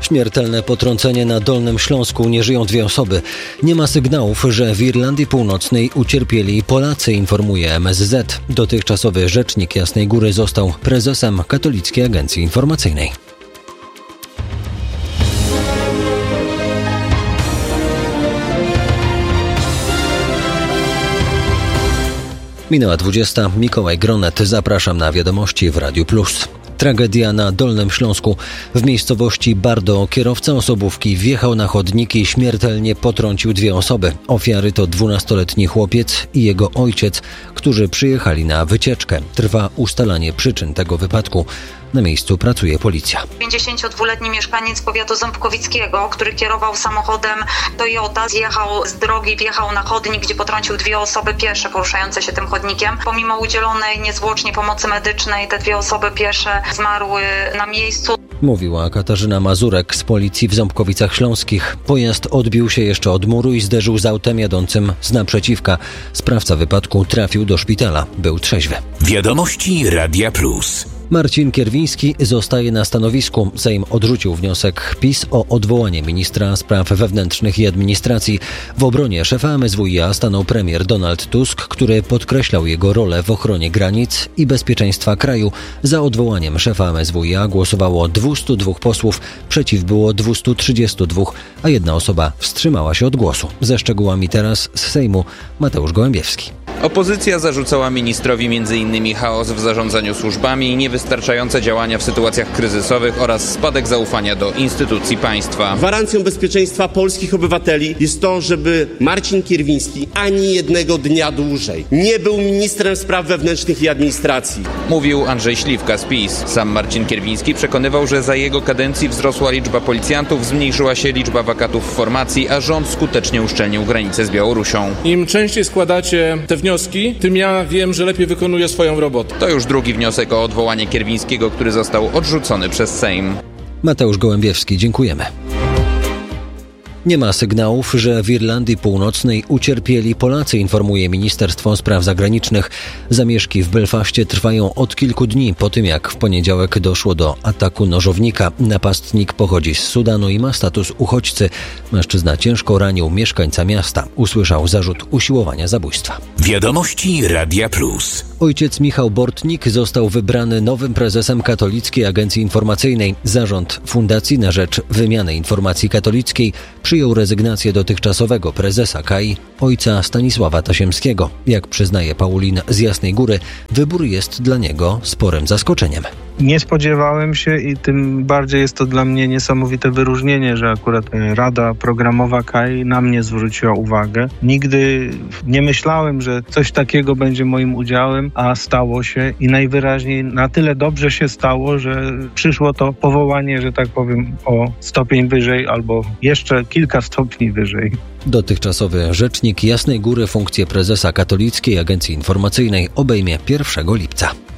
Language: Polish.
Śmiertelne potrącenie na Dolnym Śląsku, nie żyją 2 osoby. Nie ma sygnałów, że w Irlandii Północnej ucierpieli Polacy, informuje MSZ. Dotychczasowy rzecznik Jasnej Góry został prezesem Katolickiej Agencji Informacyjnej. Minęła 20. Mikołaj Gronet. Zapraszam na wiadomości w Radiu Plus. Tragedia na Dolnym Śląsku. W miejscowości Bardo kierowca osobówki wjechał na chodnik i śmiertelnie potrącił 2 osoby. Ofiary to 12-letni chłopiec i jego ojciec, którzy przyjechali na wycieczkę. Trwa ustalanie przyczyn tego wypadku. Na miejscu pracuje policja. 52-letni mieszkaniec powiatu ząbkowickiego, który kierował samochodem Toyota, zjechał z drogi, wjechał na chodnik, gdzie potrącił 2 osoby piesze poruszające się tym chodnikiem. Pomimo udzielonej niezwłocznie pomocy medycznej, te 2 osoby piesze zmarły na miejscu. Mówiła Katarzyna Mazurek z policji w Ząbkowicach Śląskich. Pojazd odbił się jeszcze od muru i zderzył z autem jadącym z naprzeciwka. Sprawca wypadku trafił do szpitala. Był trzeźwy. Wiadomości Radia Plus. Marcin Kierwiński zostaje na stanowisku. Sejm odrzucił wniosek PiS o odwołanie ministra spraw wewnętrznych i administracji. W obronie szefa MSWiA stanął premier Donald Tusk, który podkreślał jego rolę w ochronie granic i bezpieczeństwa kraju. Za odwołaniem szefa MSWiA głosowało 202 posłów, przeciw było 232, a 1 osoba wstrzymała się od głosu. Ze szczegółami teraz z Sejmu Mateusz Gołębiewski. Opozycja zarzucała ministrowi m.in. chaos w zarządzaniu służbami, niewystarczające działania w sytuacjach kryzysowych oraz spadek zaufania do instytucji państwa. Gwarancją bezpieczeństwa polskich obywateli jest to, żeby Marcin Kierwiński ani jednego dnia dłużej nie był ministrem spraw wewnętrznych i administracji. Mówił Andrzej Śliwka z PiS. Sam Marcin Kierwiński przekonywał, że za jego kadencji wzrosła liczba policjantów, zmniejszyła się liczba wakatów w formacji, a rząd skutecznie uszczelnił granicę z Białorusią. Im częściej składacie te wnioski, tym ja wiem, że lepiej wykonuję swoją robotę. To już drugi wniosek o odwołanie Kierwińskiego, który został odrzucony przez Sejm. Mateusz Gołębiewski, dziękujemy. Nie ma sygnałów, że w Irlandii Północnej ucierpieli Polacy, informuje Ministerstwo Spraw Zagranicznych. Zamieszki w Belfaście trwają od kilku dni po tym, jak w poniedziałek doszło do ataku nożownika. Napastnik pochodzi z Sudanu i ma status uchodźcy. Mężczyzna ciężko ranił mieszkańca miasta. Usłyszał zarzut usiłowania zabójstwa. Wiadomości Radia Plus. Ojciec Michał Bortnik został wybrany nowym prezesem Katolickiej Agencji Informacyjnej. Zarząd Fundacji na rzecz Wymiany Informacji Katolickiej przyjął rezygnację dotychczasowego prezesa KAI, ojca Stanisława Tasiemskiego. Jak przyznaje Paulin z Jasnej Góry, wybór jest dla niego sporym zaskoczeniem. Nie spodziewałem się i tym bardziej jest to dla mnie niesamowite wyróżnienie, że akurat Rada Programowa KAI na mnie zwróciła uwagę. Nigdy nie myślałem, że coś takiego będzie moim udziałem, a stało się i najwyraźniej na tyle dobrze się stało, że przyszło to powołanie, że tak powiem, o stopień wyżej albo jeszcze kilka stopni wyżej. Dotychczasowy rzecznik Jasnej Góry funkcję prezesa Katolickiej Agencji Informacyjnej obejmie 1 lipca.